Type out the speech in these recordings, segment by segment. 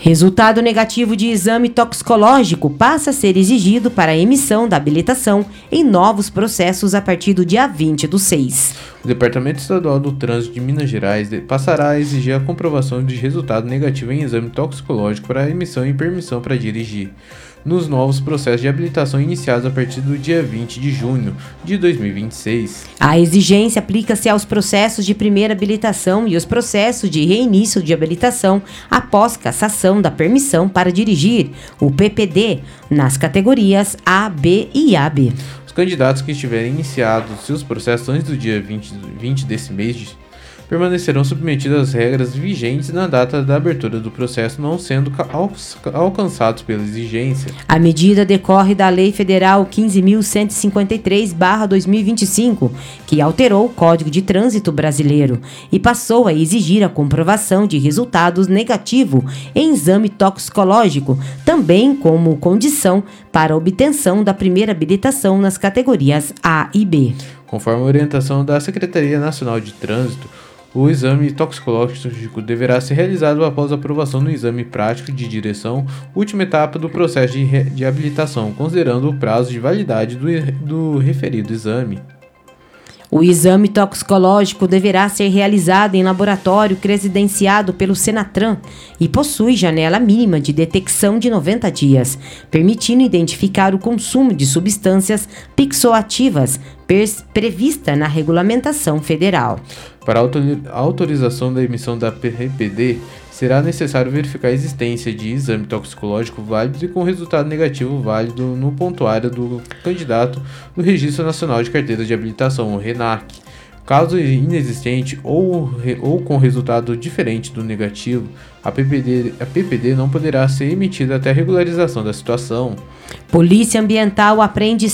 Resultado negativo de exame toxicológico passa a ser exigido para a emissão da habilitação em novos processos a partir do dia 20/6. O Departamento Estadual do Trânsito de Minas Gerais passará a exigir a comprovação de resultado negativo em exame toxicológico para a emissão e permissão para dirigir nos novos processos de habilitação iniciados a partir do dia 20 de junho de 2026. A exigência aplica-se aos processos de primeira habilitação e os processos de reinício de habilitação após cassação da permissão para dirigir, o PPD, nas categorias A, B e AB. Os candidatos que tiverem iniciado seus processos antes do dia 20 desse mês permanecerão submetidos às regras vigentes na data da abertura do processo, não sendo alcançados pela exigência. A medida decorre da Lei Federal 15.153/2025, que alterou o Código de Trânsito Brasileiro e passou a exigir a comprovação de resultados negativos em exame toxicológico, também como condição para a obtenção da primeira habilitação nas categorias A e B. Conforme a orientação da Secretaria Nacional de Trânsito, o exame toxicológico deverá ser realizado após a aprovação no exame prático de direção, última etapa do processo de habilitação, considerando o prazo de validade do referido exame. O exame toxicológico deverá ser realizado em laboratório credenciado pelo Senatran e possui janela mínima de detecção de 90 dias, permitindo identificar o consumo de substâncias psicoativas prevista na regulamentação federal. Para a autorização da emissão da PPD, será necessário verificar a existência de exame toxicológico válido e com resultado negativo válido no pontuário do candidato do Registro Nacional de Carteiras de Habilitação, o RENAC. Caso inexistente ou com resultado diferente do negativo, a PPD não poderá ser emitida até a regularização da situação. Polícia Ambiental apreende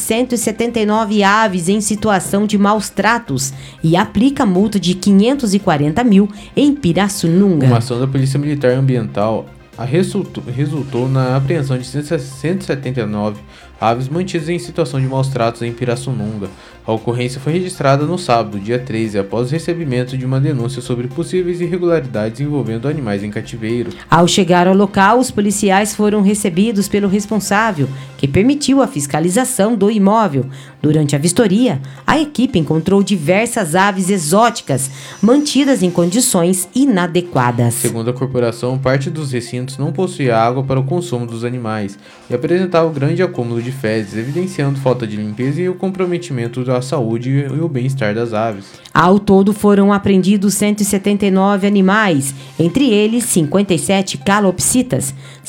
179 aves em situação de maus tratos e aplica multa de 540 mil em Pirassununga. Uma ação da Polícia Militar Ambiental resultou na apreensão de 179 aves mantidas em situação de maus tratos em Pirassununga. A ocorrência foi registrada no sábado, dia 13, após o recebimento de uma denúncia sobre possíveis irregularidades envolvendo animais em cativeiro. Ao chegar ao local, os policiais foram recebidos pelo responsável, que permitiu a fiscalização do imóvel. Durante a vistoria, a equipe encontrou diversas aves exóticas mantidas em condições inadequadas. Segundo a corporação, parte dos recintos não possuía água para o consumo dos animais e apresentava grande acúmulo de fezes, evidenciando falta de limpeza e o comprometimento da saúde e o bem-estar das aves. Ao todo foram apreendidos 179 animais, entre eles 57 calopsitas,